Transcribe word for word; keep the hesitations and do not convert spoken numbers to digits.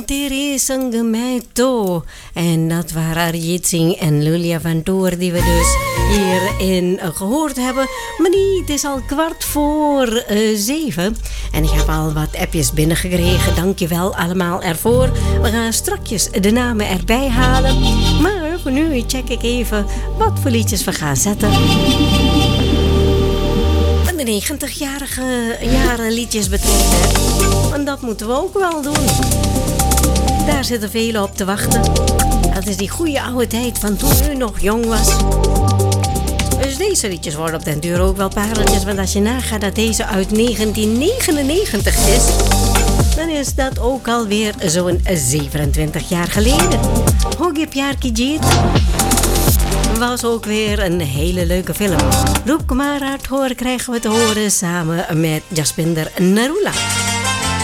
Tere sang mij to. En dat waren Arjit Singh en Lulia van Toor die we dus hierin gehoord hebben. Maar niet, het is al kwart voor uh, zeven. En ik heb al wat appjes binnengekregen. Dankjewel allemaal ervoor. We gaan strakjes de namen erbij halen. Maar voor nu check ik even wat voor liedjes we gaan zetten. De negentigjarige jaren liedjes betreft, hè. En dat moeten we ook wel doen. Daar zitten velen op te wachten. Dat is die goede oude tijd van toen u nog jong was. Dus deze liedjes worden op den duur ook wel pareltjes. Want als je nagaat dat deze uit negentien negenennegentig is, dan is dat ook alweer zo'n zevenentwintig jaar geleden. Hoge Pjarki Jeet was ook weer een hele leuke film. Roep Kumar uit horen krijgen we te horen samen met Jaspinder Narula.